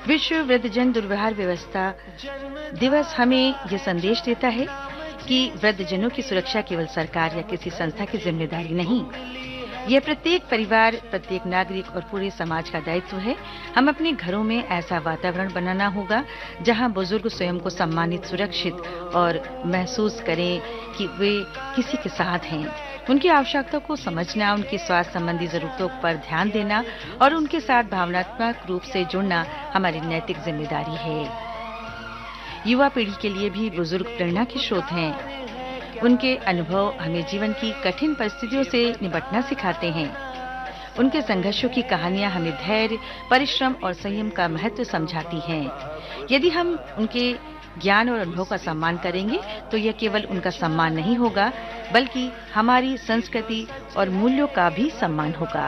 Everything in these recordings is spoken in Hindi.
विश्व वृद्धजन दुर्व्यवहार व्यवस्था दिवस हमें ये संदेश देता है कि वृद्धजनों की सुरक्षा केवल सरकार या किसी संस्था की जिम्मेदारी नहीं, यह प्रत्येक परिवार, प्रत्येक नागरिक और पूरे समाज का दायित्व है। हम अपने घरों में ऐसा वातावरण बनाना होगा जहां बुजुर्ग स्वयं को सम्मानित, सुरक्षित और महसूस करें कि वे किसी के साथ हैं। उनकी आवश्यकताओं को समझना, उनकी स्वास्थ्य संबंधी जरूरतों पर ध्यान देना और उनके साथ भावनात्मक रूप से जुड़ना हमारी नैतिक जिम्मेदारी है। युवा पीढ़ी के लिए भी बुजुर्ग प्रेरणा के स्रोत हैं। उनके अनुभव हमें जीवन की कठिन परिस्थितियों से निपटना सिखाते हैं। उनके संघर्षों की कहानियां हमें धैर्य, परिश्रम और संयम का महत्व समझाती हैं। यदि हम उनके ज्ञान और अनुभव का सम्मान करेंगे तो यह केवल उनका सम्मान नहीं होगा, बल्कि हमारी संस्कृति और मूल्यों का भी सम्मान होगा।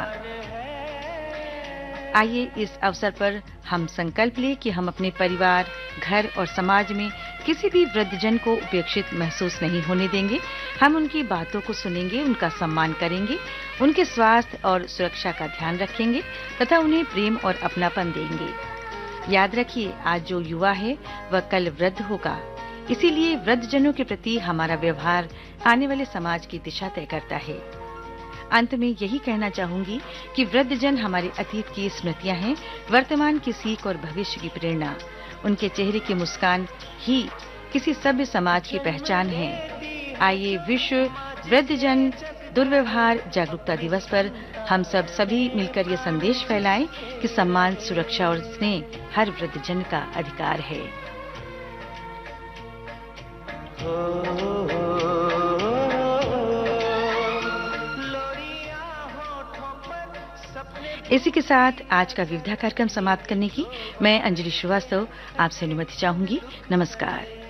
आइए इस अवसर पर हम संकल्प लें कि हम अपने परिवार, घर और समाज में किसी भी वृद्धजन को उपेक्षित महसूस नहीं होने देंगे। हम उनकी बातों को सुनेंगे, उनका सम्मान करेंगे, उनके स्वास्थ्य और सुरक्षा का ध्यान रखेंगे तथा उन्हें प्रेम और अपनापन देंगे। याद रखिए, आज जो युवा है वह कल वृद्ध होगा। इसीलिए वृद्धजनों के प्रति हमारा व्यवहार आने वाले समाज की दिशा तय करता है। अंत में यही कहना चाहूंगी कि वृद्धजन हमारे अतीत की स्मृतियां हैं, वर्तमान की सीख और भविष्य की प्रेरणा। उनके चेहरे की मुस्कान ही किसी सभ्य समाज की पहचान है। आइए विश्व वृद्धजन दुर्व्यवहार जागरूकता दिवस पर हम सभी मिलकर ये संदेश फैलाएं कि सम्मान, सुरक्षा और स्नेह हर वृद्धजन का अधिकार है। इसी के साथ आज का विविधा कार्यक्रम समाप्त करने की मैं अंजलि श्रीवास्तव आपसे अनुमति चाहूंगी। नमस्कार।